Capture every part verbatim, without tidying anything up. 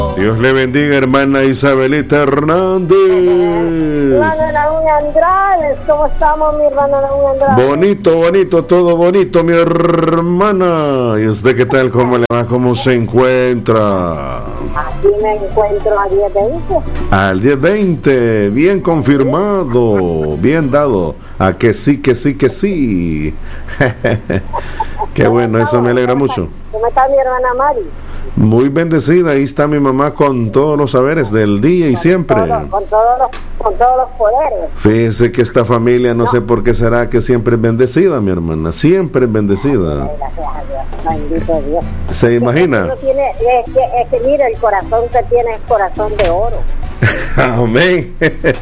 Dios le bendiga, hermana Isabelita Hernández. Hermana Naúm Andrade, ¿cómo estamos, mi hermana Naúm Andrade? Bonito, bonito, todo bonito, mi hermana. ¿Y usted qué tal? ¿Cómo le va? ¿Cómo se encuentra? Aquí me encuentro a diez veinte. Al diez veinte, bien confirmado, bien dado. A que sí, que sí, que sí. Qué bueno, eso me alegra mucho. ¿Cómo está mi hermana Mari? Muy bendecida, ahí está mi mamá con todos los saberes del día y siempre. Con, todo, con, todos, los, con todos los poderes. Fíjese que esta familia, no, no sé por qué será que siempre es bendecida, mi hermana, siempre es bendecida. Ay, gracias a Dios, bendito Dios. ¿Se imagina? Es que, tiene, es, que, es que mira, el corazón que tiene es corazón de oro. Amén.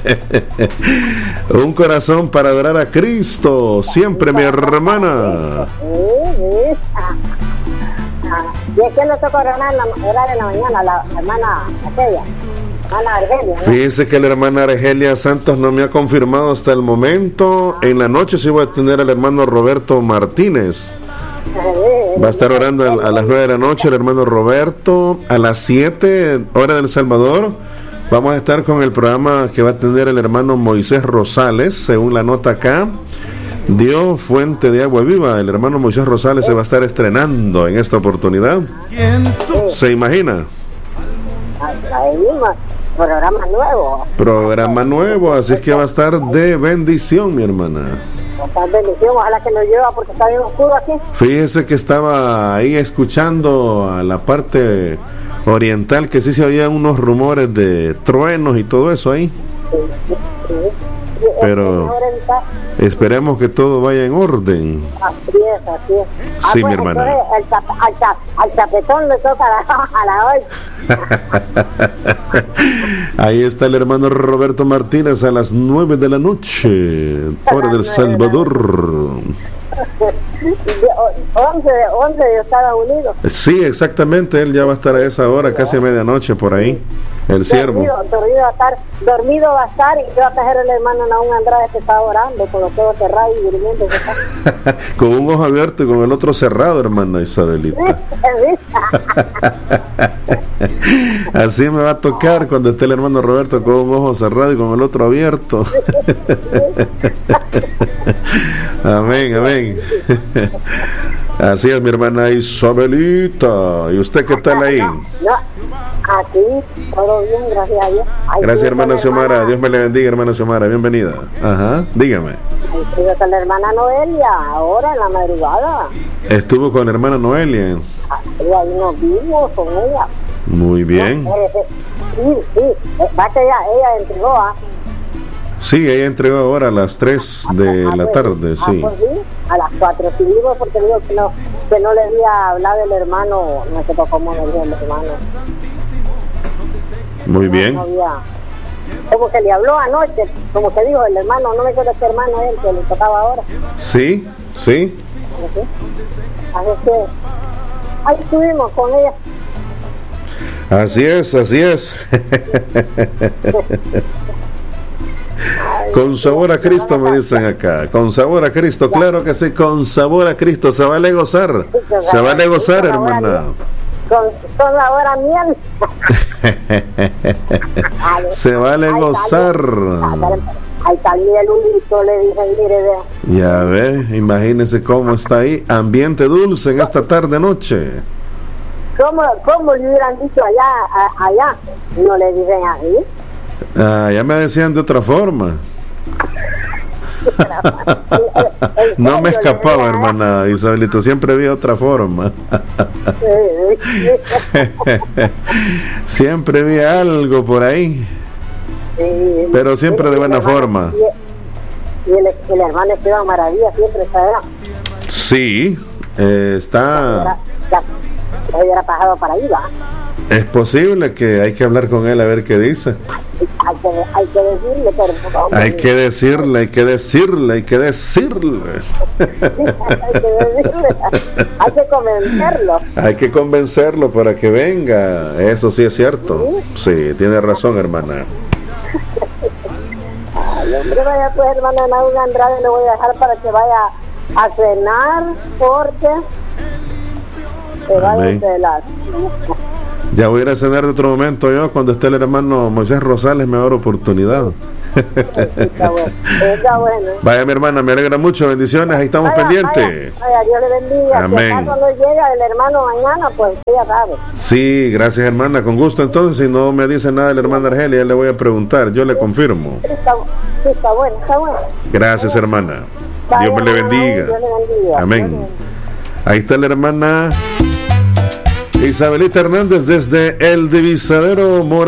Un corazón para adorar a Cristo, siempre, mi hermana. Sí, sí. Ah, ah. Y es que no tocó orar en la mañana, la hermana aquella, hermana Argelia, ¿no? Fíjese que la hermana Argelia Santos no me ha confirmado hasta el momento. En la noche sí voy a tener al hermano Roberto Martínez. Va a estar orando a, a las nueve de la noche el hermano Roberto. A las siete, hora del Salvador, vamos a estar con el programa que va a tener el hermano Moisés Rosales, según la nota acá. Dios, fuente de agua viva. El hermano Moisés Rosales se va a estar estrenando en esta oportunidad. ¿Se imagina? Ahí mismo, programa nuevo. Programa nuevo, así es que va a estar de bendición, mi hermana. Va a estar bendición, ojalá que nos lleva porque está bien oscuro aquí. Fíjese que estaba ahí escuchando a la parte oriental que sí se oían unos rumores de truenos y todo eso ahí. Sí, sí, sí. Pero esperemos que todo vaya en orden. Así es, así es. Ah, sí, pues, mi hermana. Al, chap, al, chap, al chapetón le toca a la, a la hoy. Ahí está el hermano Roberto Martínez a las nueve de la noche, hora del Salvador. once de Estados Unidos. Sí, exactamente, él ya va a estar a esa hora, casi a medianoche por ahí, el siervo. Dormido, dormido, va a estar, dormido va a estar y yo va a tener el hermano Naúm Andrade que está orando con los ojos cerrados y durmiendo. Con un ojo abierto y con el otro cerrado, hermana Isabelita. Así me va a tocar cuando esté el hermano Roberto con un ojo cerrado y con el otro abierto. Amén, amén. Así es, mi hermana Isabelita. ¿Y usted qué tal ahí? No, no, aquí todo bien, gracias a Dios. Ay, gracias, hermana Xiomara. Dios me le bendiga, hermana Xiomara. Bienvenida. Ajá, dígame. Estuve con la hermana Noelia, ahora en la madrugada. Estuvo con la hermana Noelia. Y ahí nos vimos con ella. Muy bien. Sí, sí, va que ella, ella entregó a... Sí, ella entregó ahora a las tres de ah, la pues, tarde, sí. Ah, pues sí, a las cuatro. Sí, digo porque digo que no, que no le había hablado del hermano, no sé cómo me dijo el hermano. Muy no, bien. No había, como que le habló anoche, como que dijo el hermano, no me acuerdo qué hermano es el que le tocaba ahora. Sí, sí. ¿Sí? Así que ahí estuvimos con ella. Así es, así es. Con sabor a Cristo, me dicen acá. Con sabor a Cristo, claro que sí, con sabor a Cristo. Se vale gozar. Se vale gozar, hermana. Con, con la hora miel. Se vale gozar. Ahí está el mielulito, le dije, mire, vea. Ya ve, imagínese cómo está ahí. Ambiente dulce en esta tarde noche. ¿Cómo, cómo le hubieran dicho allá, a, allá? No le dicen así. Ah, ya me decían de otra forma. No me escapaba, hermana Isabelita, siempre vi otra forma. Siempre vi algo por ahí, pero siempre de buena forma. Y el, el hermano Esteban Maravilla siempre está. Sí, eh, está. Ya, ya hubiera pasado para ahí, ¿va? Es posible que hay que hablar con él a ver qué dice. Hay que, hay que decirle, pero no, hay que decirle, hay que decirle, hay que decirle. hay que decirle, hay que convencerlo. Hay que convencerlo para que venga. Eso sí es cierto. Sí, sí, tiene razón, hermana. Ay, hombre, vaya pues, hermana Naúm Andrade, le voy a dejar para que vaya a cenar porque se va desde las Ya voy a ir a cenar de otro momento yo, cuando esté el hermano Moisés Rosales me va a dar oportunidad. Está bueno, está bueno. Vaya mi hermana, me alegra mucho, bendiciones, ahí estamos vaya, pendientes. Vaya, vaya, Dios le bendiga. Amén. Si acaso no llega el hermano mañana, pues ya sabe. Sí, gracias hermana, con gusto. Entonces, si no me dice nada la hermana Argelia, le voy a preguntar, yo le confirmo. Sí, está, sí, está bueno, está bueno. Gracias hermana. Vaya, Dios me le bendiga. Dios le bendiga. Amén. Ahí está la hermana Isabelita Hernández desde el Divisadero Mora.